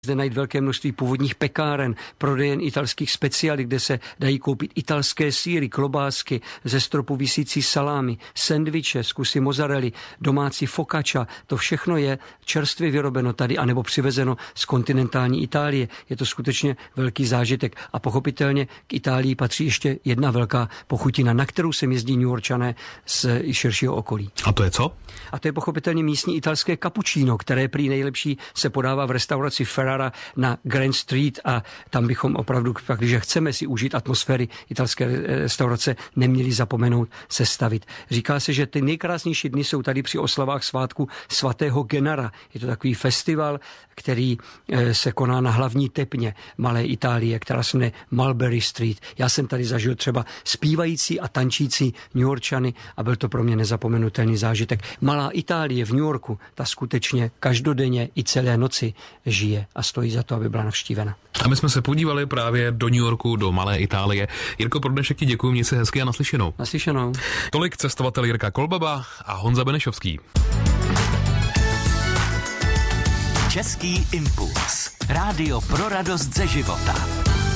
Zde najít velké množství původních pekáren, prodejen italských specialit, kde se dají koupit italské sýry, klobásky, ze stropu visící salámy, sendviče, kusy mozzarelly, domácí focaccia. To všechno je čerstvě vyrobeno tady, anebo přivezeno z kontinentální Itálie. Je to skutečně velký zážitek. A pochopitelně k Itálii patří ještě jedna velká pochutina, na kterou se jezdí Newyorčané z širšího okolí. A to je co? A to je pochopitelně místní italské cappuccino, které prý nejlepší se podává v restauraci Ferrara na Grand Street, a tam bychom opravdu, když chceme si užít atmosféry italské restaurace, neměli zapomenout sestavit. Říká se, že ty nejkrásnější dny jsou tady při oslavách svátku svatého Genara. Je to takový festival, který se koná na hlavní tepně Malé Itálie, která se jmenuje Mulberry Street. Já jsem tady zažil třeba zpívající a tančící Newyorčany a byl to pro mě nezapomenutelný zážitek. Malá Itálie v New Yorku, ta skutečně každodenně i celé noci žije a stojí za to, aby byla navštívena. A my jsme se podívali právě do New Yorku, do Malé Itálie. Jirko, pro dnešek ti děkuji, měj se hezky a naslyšenou. Naslyšenou. Tolik cestovatel Jirka Kolbaba a Honza Benešovský. Český impuls. Rádio pro radost ze života.